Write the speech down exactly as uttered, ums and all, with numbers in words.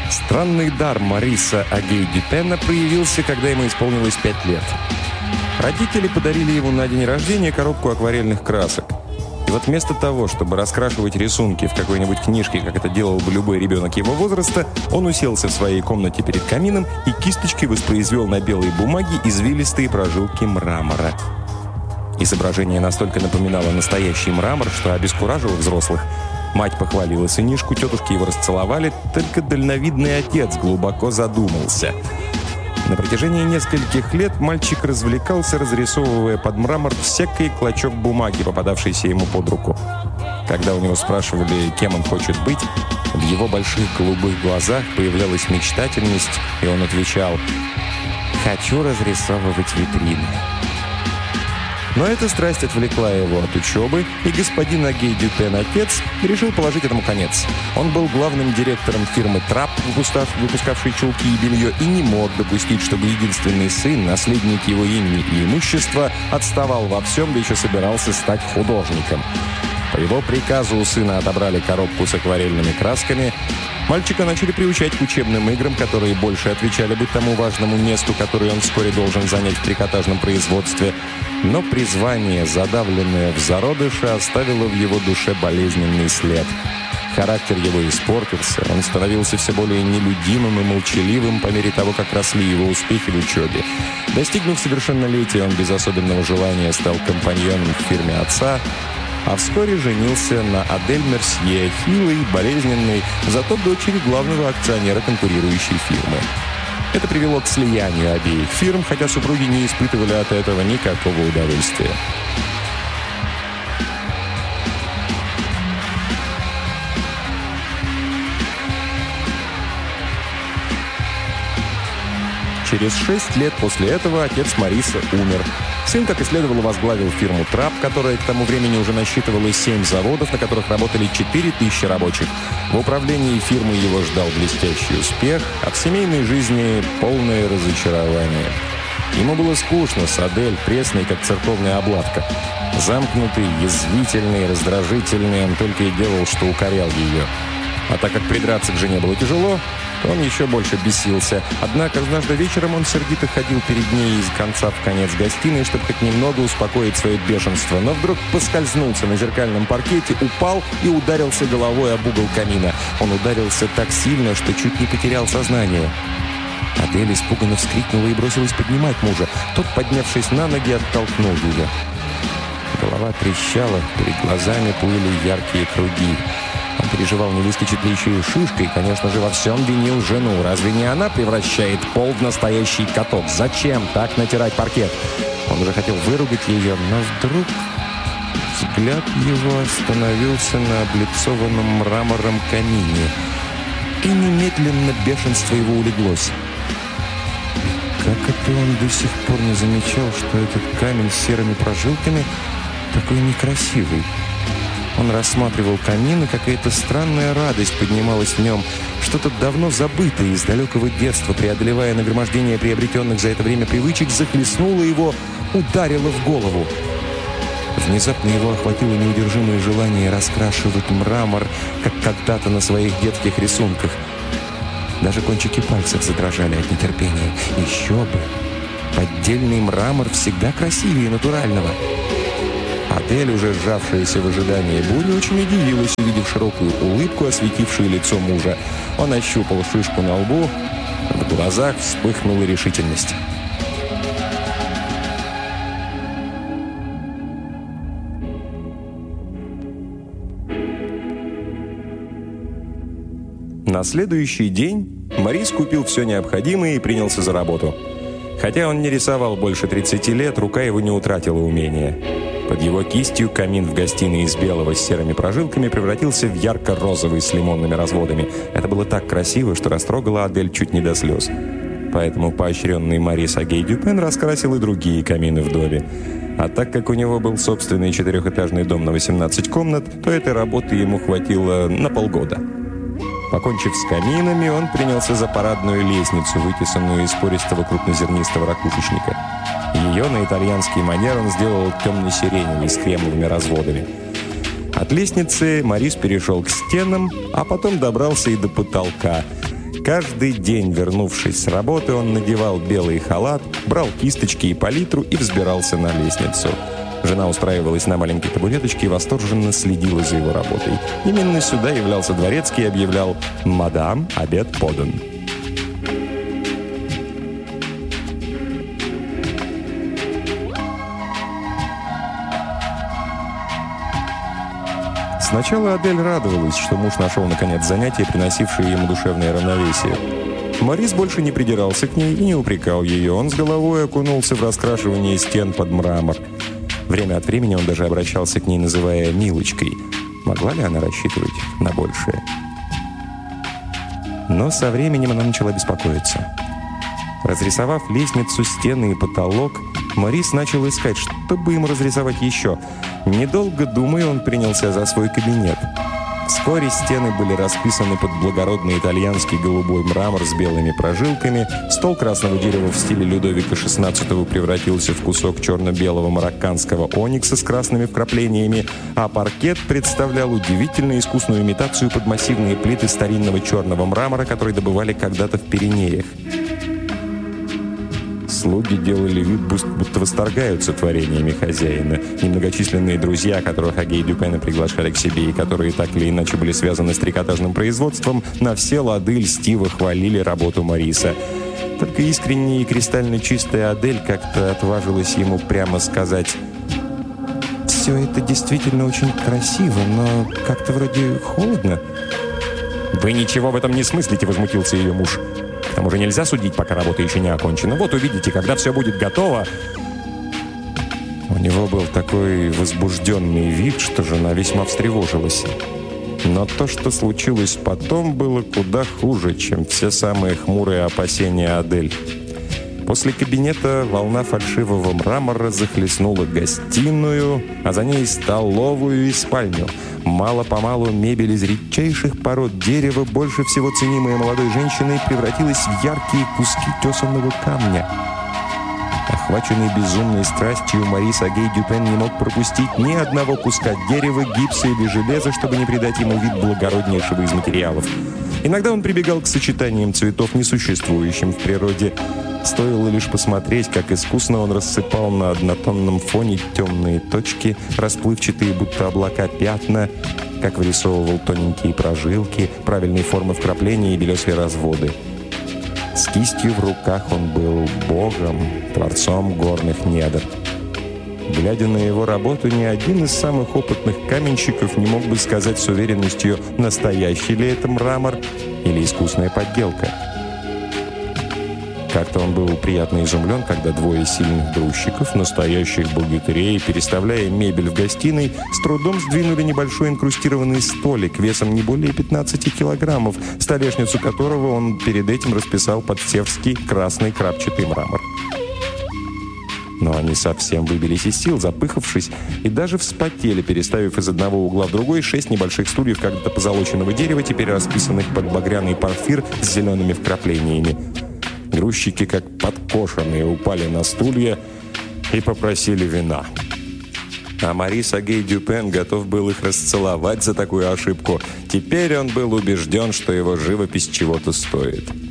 Странный дар Мориса Агей-Дюпена проявился, когда ему исполнилось пять лет. Родители подарили ему на день рождения коробку акварельных красок. И вот вместо того, чтобы раскрашивать рисунки в какой-нибудь книжке, как это делал бы любой ребенок его возраста, он уселся в своей комнате перед камином и кисточкой воспроизвел на белой бумаге извилистые прожилки мрамора. Изображение настолько напоминало настоящий мрамор, что обескуражило взрослых. Мать похвалила сынишку, тетушки его расцеловали, только дальновидный отец глубоко задумался. На протяжении нескольких лет мальчик развлекался, разрисовывая под мрамор всякий клочок бумаги, попадавшийся ему под руку. Когда у него спрашивали, кем он хочет быть, в его больших голубых глазах появлялась мечтательность, и он отвечал: «Хочу разрисовывать витрины». Но эта страсть отвлекла его от учебы, и господин Агей-Дюпен, отец, решил положить этому конец. Он был главным директором фирмы «Трап», выпускавшей чулки и белье, и не мог допустить, чтобы единственный сын, наследник его имени и имущества, отставал во всем, да еще собирался стать художником. По его приказу у сына отобрали коробку с акварельными красками. Мальчика начали приучать к учебным играм, которые больше отвечали бы тому важному месту, которое он вскоре должен занять в трикотажном производстве. Но призвание, задавленное в зародыше, оставило в его душе болезненный след. Характер его испортился, он становился все более нелюдимым и молчаливым по мере того, как росли его успехи в учебе. Достигнув совершеннолетия, он без особенного желания стал компаньоном в фирме отца, а вскоре женился на Адель Мерсье, хилой, болезненной, зато дочери главного акционера конкурирующей фирмы. Это привело к слиянию обеих фирм, хотя супруги не испытывали от этого никакого удовольствия. Через шесть лет после этого отец Мориса умер. Сын, как и следовало, возглавил фирму «Трап», которая к тому времени уже насчитывала семь заводов, на которых работали четыре тысячи рабочих. В управлении фирмой его ждал блестящий успех, а в семейной жизни полное разочарование. Ему было скучно с Адель, пресной, как церковная обладка. Замкнутый, язвительный, раздражительный, он только и делал, что укорял ее. А так как придраться к жене было тяжело, то он еще больше бесился. Однако однажды вечером он сердито ходил перед ней из конца в конец гостиной, чтобы хоть немного успокоить свое бешенство. Но вдруг поскользнулся на зеркальном паркете, упал и ударился головой об угол камина. Он ударился так сильно, что чуть не потерял сознание. Адель испуганно вскрикнула и бросилась поднимать мужа. Тот, поднявшись на ноги, оттолкнул ее. Голова трещала, перед глазами плыли яркие круги. Он переживал, не выскочит ли еще и шишка, и, конечно же, во всем винил жену. Разве не она превращает пол в настоящий каток? Зачем так натирать паркет? Он уже хотел выругать ее, но вдруг взгляд его остановился на облицованном мрамором камине, и немедленно бешенство его улеглось. Как это он до сих пор не замечал, что этот камень с серыми прожилками такой некрасивый? Он рассматривал камин, и какая-то странная радость поднималась в нем. Что-то давно забытое из далекого детства, преодолевая нагромождение приобретенных за это время привычек, захлестнуло его, ударило в голову. Внезапно его охватило неудержимое желание раскрашивать мрамор, как когда-то на своих детских рисунках. Даже кончики пальцев задрожали от нетерпения. Еще бы! Поддельный мрамор всегда красивее натурального. Адель, уже сжавшаяся в ожидании бури, очень удивилась, увидев широкую улыбку, осветившую лицо мужа. Он ощупал шишку на лбу, в глазах вспыхнула решительность. На следующий день Морис купил все необходимое и принялся за работу. Хотя он не рисовал больше тридцати лет, рука его не утратила умения. Под его кистью камин в гостиной из белого с серыми прожилками превратился в ярко-розовый с лимонными разводами. Это было так красиво, что растрогало Адель чуть не до слез. Поэтому поощренный Морис Агей-Дюпен раскрасил и другие камины в доме. А так как у него был собственный четырехэтажный дом на восемнадцать комнат, то этой работы ему хватило на полгода. Покончив с каминами, он принялся за парадную лестницу, вытесанную из пористого крупнозернистого ракушечника. Ее на итальянский манер он сделал темно-сиреневой с кремовыми разводами. От лестницы Морис перешел к стенам, а потом добрался и до потолка. Каждый день, вернувшись с работы, он надевал белый халат, брал кисточки и палитру и взбирался на лестницу. Жена устраивалась на маленькой табуреточке и восторженно следила за его работой. Именно сюда являлся дворецкий и объявлял: «Мадам, обед подан». Сначала Адель радовалась, что муж нашел наконец занятие, приносившее ему душевное равновесие. Морис больше не придирался к ней и не упрекал ее. Он с головой окунулся в раскрашивание стен под мрамор. Время от времени он даже обращался к ней, называя «милочкой». Могла ли она рассчитывать на большее? Но со временем она начала беспокоиться. Разрисовав лестницу, стены и потолок, Морис начал искать, чтобы ему разрисовать еще. Недолго думая, он принялся за свой кабинет. Вскоре стены были расписаны под благородный итальянский голубой мрамор с белыми прожилками, стол красного дерева в стиле Людовика шестнадцатого превратился в кусок черно-белого марокканского оникса с красными вкраплениями, а паркет представлял удивительно искусную имитацию под массивные плиты старинного черного мрамора, который добывали когда-то в Пиренеях. Слуги делали вид, будто восторгаются творениями хозяина. Немногочисленные друзья, которых Агей Дюпена приглашали к себе и которые так или иначе были связаны с трикотажным производством, на все лады льстиво хвалили работу Мориса. Только искренняя и кристально чистая Адель как-то отважилась ему прямо сказать: «Все это действительно очень красиво, но как-то вроде холодно». «Вы ничего в этом не смыслите», — возмутился ее муж. «К тому же нельзя судить, пока работа еще не окончена. Вот увидите, когда все будет готово». У него был такой возбужденный вид, что жена весьма встревожилась. Но то, что случилось потом, было куда хуже, чем все самые хмурые опасения Адель. После кабинета волна фальшивого мрамора захлестнула гостиную, а за ней столовую и спальню. Мало-помалу мебель из редчайших пород дерева, больше всего ценимая молодой женщиной, превратилась в яркие куски тесаного камня. Охваченный безумной страстью, Морис Агей Дюпен не мог пропустить ни одного куска дерева, гипса или железа, чтобы не придать ему вид благороднейшего из материалов. Иногда он прибегал к сочетаниям цветов, несуществующим в природе. Стоило лишь посмотреть, как искусно он рассыпал на однотонном фоне темные точки, расплывчатые, будто облака, пятна, как вырисовывал тоненькие прожилки, правильной формы вкрапления и белесые разводы. С кистью в руках он был богом, творцом горных недр. Глядя на его работу, ни один из самых опытных каменщиков не мог бы сказать с уверенностью, настоящий ли это мрамор или искусная подделка. Как-то он был приятно изумлен, когда двое сильных грузчиков, настоящих богатырей, переставляя мебель в гостиной, с трудом сдвинули небольшой инкрустированный столик весом не более пятнадцати килограммов, столешницу которого он перед этим расписал под севрский красный крапчатый мрамор. Но они совсем выбились из сил, запыхавшись, и даже вспотели, переставив из одного угла в другой шесть небольших стульев когда-то позолоченного дерева, теперь расписанных под багряный порфир с зелеными вкраплениями. Грузчики, как подкошенные, упали на стулья и попросили вина. А Морис Агей Дюпен готов был их расцеловать за такую ошибку. Теперь он был убежден, что его живопись чего-то стоит.